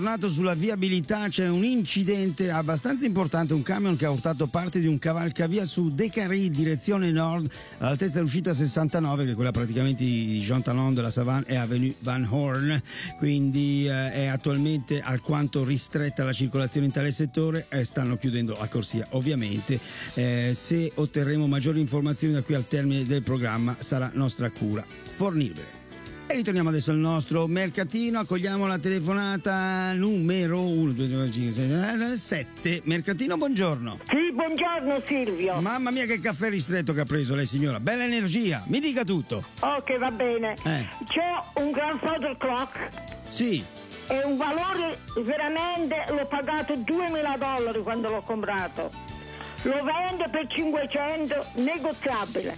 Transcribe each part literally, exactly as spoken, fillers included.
Tornato sulla viabilità, c'è un incidente abbastanza importante, un camion che ha urtato parte di un cavalcavia su Décarie direzione nord all'altezza dell'uscita sessantanove, che è quella praticamente di Jean Talon de la Savane e Avenue Van Horn, quindi eh, è attualmente alquanto ristretta la circolazione in tale settore e stanno chiudendo la corsia ovviamente. Eh, se otterremo maggiori informazioni da qui al termine del programma sarà nostra cura fornirvele. E ritorniamo adesso al nostro mercatino, accogliamo la telefonata numero uno, due, tre, cinque, sei, sette. Mercatino, buongiorno. Sì, buongiorno Silvio. Mamma mia che caffè ristretto che ha preso lei signora, bella energia, mi dica tutto. Ok, va bene. Eh. C'ho un grandfather clock. Sì. È un valore veramente, l'ho pagato duemila dollari quando l'ho comprato. Lo vendo per cinquecento, negoziabile.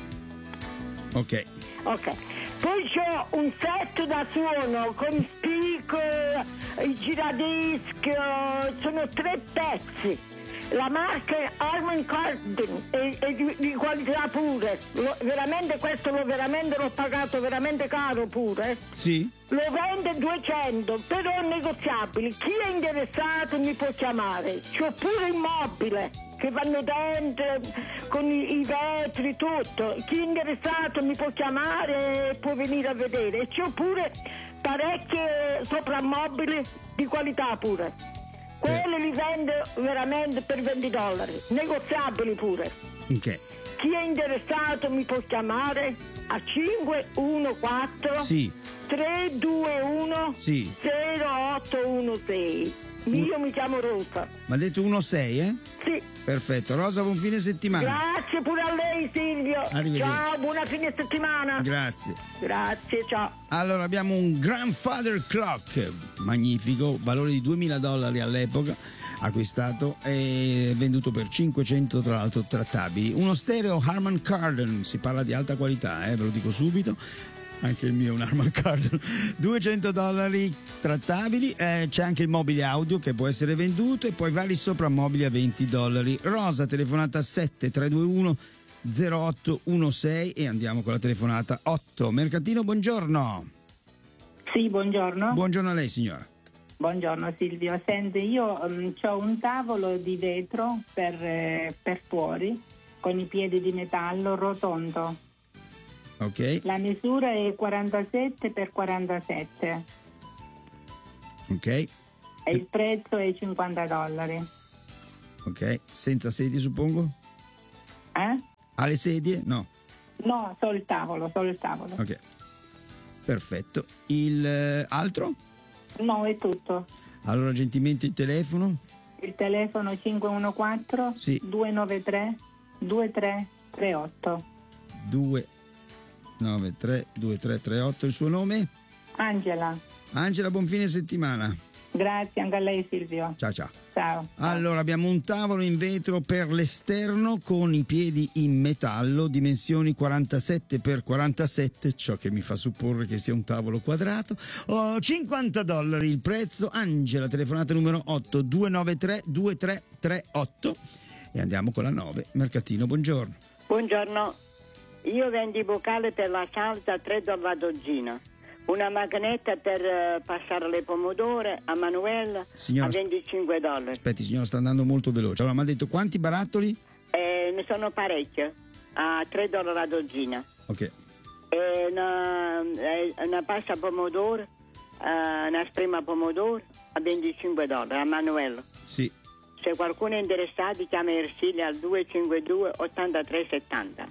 Ok. Ok. Poi c'ho un set da suono con speaker, il giradisc, sono tre pezzi. La marca è Harman Kardon e, e di, di qualità pure. Lo, veramente questo l'ho veramente l'ho pagato veramente caro pure. Sì. Lo vende duecento, però negoziabili. Chi è interessato mi può chiamare. C'ho pure il mobile che vanno dentro con i, i vetri, tutto. Chi è interessato mi può chiamare e può venire a vedere. E c'ho pure parecchie soprammobili di qualità pure. Quelli li vendo veramente per venti dollari, negoziabili pure. Ok. Chi è interessato mi può chiamare a cinque uno quattro Sì. tre due uno Sì. zero otto uno sei. Io mi chiamo Rosa. Mi ha detto uno sei, eh? Sì. Perfetto, Rosa, buon fine settimana. Grazie pure a lei Silvio. Arrivederci. Ciao, buona fine settimana. Grazie. Grazie, ciao. Allora abbiamo un Grandfather Clock, magnifico, valore di duemila dollari all'epoca, acquistato e venduto per cinquecento, tra l'altro trattabili. Uno stereo Harman Kardon, si parla di alta qualità, eh, ve lo dico subito. Anche il mio è un Harman Kardon, duecento dollari trattabili, eh, c'è anche il mobile audio che può essere venduto e poi vari soprammobili a venti dollari. Rosa, telefonata sette tre due uno zero otto uno sei e andiamo con la telefonata otto. Mercatino, buongiorno. Sì, buongiorno. Buongiorno a lei signora. Buongiorno Silvio, senti, io um, ho un tavolo di vetro per, eh, per fuori con i piedi di metallo rotondo. Ok. La misura è quarantasette per quarantasette. Ok. E il prezzo è cinquanta dollari. Ok, senza sedie suppongo? Eh? Ha le sedie? No. No, solo il tavolo, solo il tavolo. Ok. Perfetto. Il eh, altro? No, è tutto. Allora gentilmente il telefono? Il telefono cinque uno quattro Sì. due nove tre due tre tre otto. due nove tre due tre tre otto. Il suo nome? Angela. Angela, buon fine settimana. Grazie anche a lei Silvio. Ciao ciao. Ciao. Allora abbiamo un tavolo in vetro per l'esterno con i piedi in metallo, dimensioni quarantasette per quarantasette, ciò che mi fa supporre che sia un tavolo quadrato. Oh, cinquanta dollari il prezzo. Angela, telefonata numero otto due nove tre due tre tre otto e andiamo con la nove. Mercatino, buongiorno. Buongiorno, io vendo i boccali per la salsa a tre dollari la dozzina. Una macchinetta per uh, passare le pomodore a Manuela Signora, a venticinque dollari. Aspetti signora, sta andando molto veloce. Allora mi ha detto quanti barattoli? Eh, ne sono parecchie, a tre dollari la dozzina. Ok. E una, eh, una pasta pomodoro, uh, una sprema pomodoro a venticinque dollari a Manuela. Sì. Se qualcuno è interessato chiama Ersilia al due cinque due ottantatré settanta.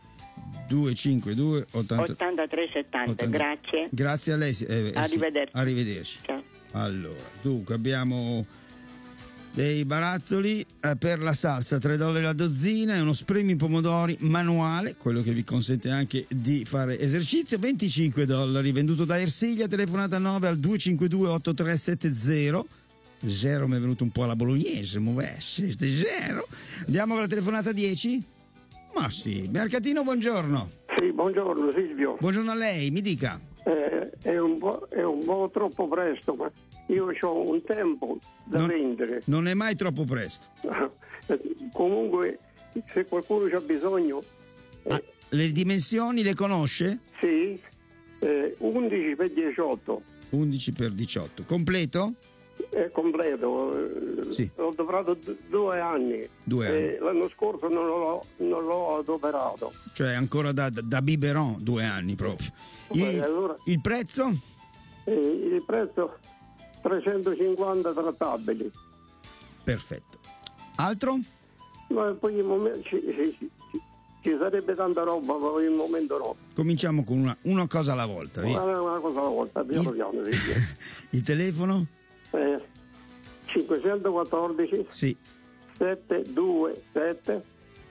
due cinque due ottanta ottantatré settanta. ottanta. Grazie. Grazie a lei. Eh, eh, Arrivederci. Sì. Arrivederci. Ciao. Allora, dunque abbiamo dei barattoli eh, per la salsa, tre dollari la dozzina, e uno spremi pomodori manuale, quello che vi consente anche di fare esercizio, venticinque dollari, venduto da Ersilia, telefonata nove al due cinque due otto tre sette zero. Zero mi è venuto un po' alla bolognese, muovesse, zero. Andiamo con la telefonata dieci? Ma sì, Mercatino, buongiorno. Sì, buongiorno Silvio. Buongiorno a lei, mi dica. Eh, è, un po', è un po' troppo presto, ma io ho un tempo da non, vendere. Non è mai troppo presto. Comunque, se qualcuno ha bisogno... Eh, ah, le dimensioni le conosce? Sì, eh, undici per diciotto. undici per diciotto. Completo? è completo, Sì. l'ho adoperato d- due anni. Due anni. E l'anno scorso non l'ho, non l'ho adoperato. Cioè ancora da, da biberon, due anni proprio. Il, Beh, allora- il prezzo? E il prezzo trecentocinquanta trattabili. Perfetto. Altro? Ma poi in momento, ci, ci, ci, ci sarebbe tanta roba, ma per il momento no. Cominciamo con una, una cosa alla volta. Via. Una, una cosa alla volta, piano Il- piano. Sì, sì. Il telefono? Eh, cinquecentoquattordici Sì. settecentoventisette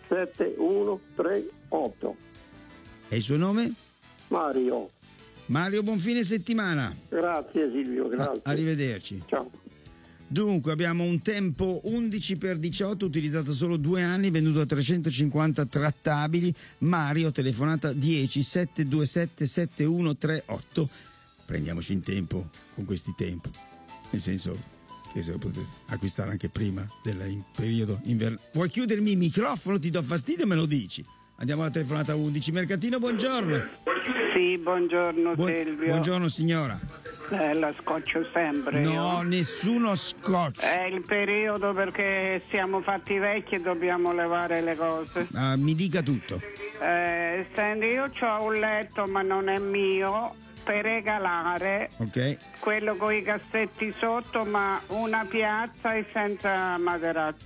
settecentotrentotto. E il suo nome? Mario. Mario, buon fine settimana. Grazie Silvio, A- grazie. arrivederci. Ciao. Dunque abbiamo un tempo undici per diciotto, utilizzato solo due anni, venduto a trecentocinquanta trattabili. Mario, telefonata dieci sette due sette sette uno tre otto. Prendiamoci in tempo con questi tempi, nel senso che se lo potete acquistare anche prima del in periodo inverno. Vuoi chiudermi il microfono? Ti do fastidio e me lo dici. Andiamo alla telefonata undici. Mercatino, buongiorno. Sì, buongiorno Buon- Silvio. buongiorno signora. Eh, la scoccio sempre. No, io. nessuno scotch. È il periodo perché siamo fatti vecchi e dobbiamo levare le cose. Ah, mi dica tutto. Eh, senti, io ho un letto ma non è mio per regalare, Ok? quello con i cassetti sotto, ma una piazza e senza materassi.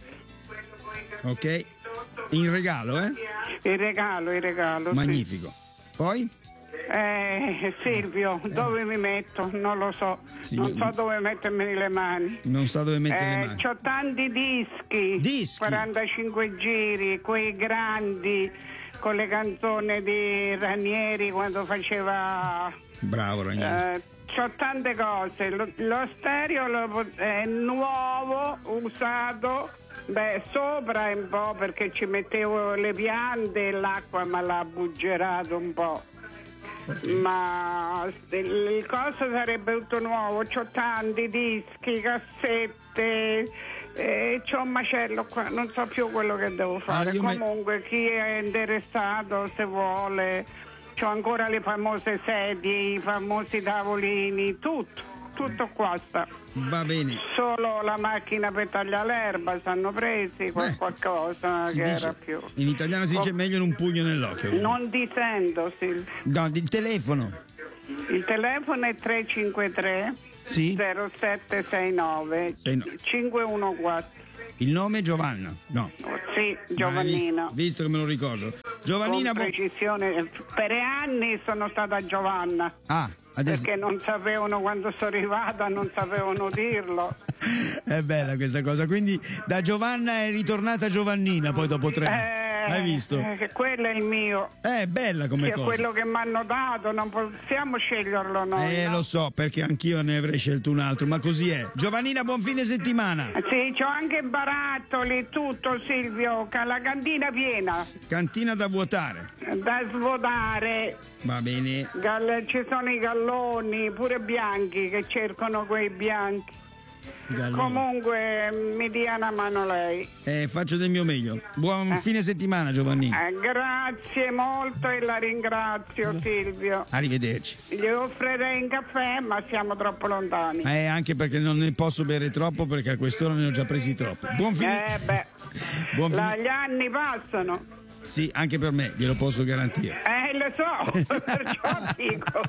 Ok? In regalo, eh? Il regalo, il regalo. sì. Magnifico. Poi? Eh, Silvio, dove mi metto? Non lo so. Sì, non io- so dove mettermi le mani. Non sa dove mettere le Eh, mani. c'ho tanti dischi, Dischi? quarantacinque giri, quei grandi con le canzoni di Ranieri quando faceva. Bravo Ranieri. Eh, c'ho tante cose. Lo, lo stereo lo pot- è nuovo, usato. Beh, sopra un po' perché ci mettevo le piante e l'acqua me l'ha buggerato un po'. Ma il coso sarebbe tutto nuovo, c'ho tanti dischi, cassette, eh, c'ho un macello qua, non so più quello che devo fare. Ah, io me- Comunque chi è interessato, se vuole, c'ho ancora le famose sedie, i famosi tavolini, tutto, tutto qua sta. Va bene. Solo la macchina per tagliare l'erba s'hanno presi, qual- Beh, qualcosa Si che dice- era più. in italiano si dice meglio in un pugno nell'occhio. Non ti sento, Silvio. No, il telefono. Il telefono è tre cinque tre Sì. zero sette sei nove Sei no- cinque uno quattro. Il nome è Giovanna. No. Sì, Giovannina. Visto, visto che me lo ricordo. Giovannina. Con bu- precisione, per anni sono stata Giovanna. ah, adesso. Perché non sapevano quando sono arrivata, non sapevano dirlo. È bella questa cosa. Quindi da Giovanna è ritornata Giovannina poi dopo tre anni. Eh, Hai visto? eh, che quello è il mio. È bella come Che è cosa. quello che mi hanno dato, non possiamo sceglierlo noi. Eh, no? lo so, perché anch'io ne avrei scelto un altro, ma così è. Giovannina, buon fine settimana. Sì, c'ho anche barattoli, tutto Silvio, ca- la cantina piena, Cantina da vuotare. da svuotare. Va bene. Gal- ci sono i galloni, pure bianchi, che cercano quei bianchi. Gallone. Comunque mi dia una mano lei. Eh, faccio del mio meglio. Buon fine settimana, Giovannina. Eh, grazie molto e la ringrazio Silvio. Arrivederci. Gli offrirei un caffè ma siamo troppo lontani. Eh, anche perché non ne posso bere troppo perché a quest'ora ne ho già presi troppo. Buon fine. Eh beh, Buon la- fine. gli anni passano. Sì, anche per me, glielo posso garantire. Eh, lo so, perciò dico.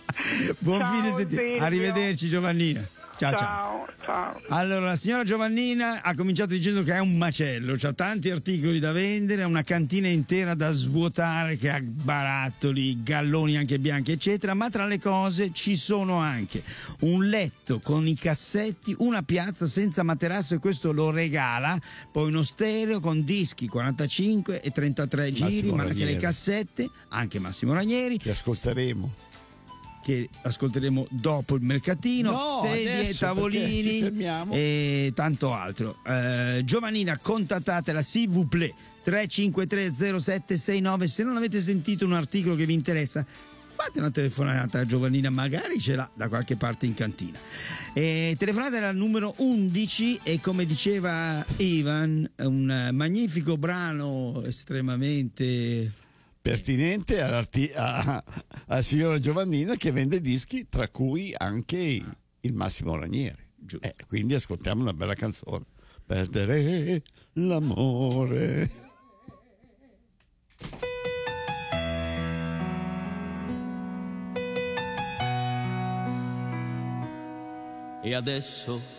Buon Ciao, fine settimana. Silvio. Arrivederci, Giovannina. Ciao, ciao. Ciao, ciao. Allora, la signora Giovannina ha cominciato dicendo che è un macello, c'ha tanti articoli da vendere, una cantina intera da svuotare che ha barattoli, galloni anche bianchi, eccetera, ma tra le cose ci sono anche un letto con i cassetti, una piazza senza materasso e questo lo regala, poi uno stereo con dischi quarantacinque e trentatré giri, Massimo ma anche Ranieri. le cassette, anche Massimo Ranieri. Ti ascolteremo. Che ascolteremo dopo il mercatino, No, sedie, adesso, perché ci tavolini fermiamo. e tanto altro. Eh, Giovannina, contattatela s'il vous plaît, tre cinque tre zero sette sei nove. Se non avete sentito un articolo che vi interessa, fate una telefonata a Giovannina, magari ce l'ha da qualche parte in cantina. E telefonate al numero undici e come diceva Ivan, un magnifico brano estremamente... Pertinente all'arti- a- alla signora Giovannina che vende dischi, tra cui anche il Massimo Ranieri. Giusto. Eh, quindi ascoltiamo una bella canzone. Perdere l'amore. E adesso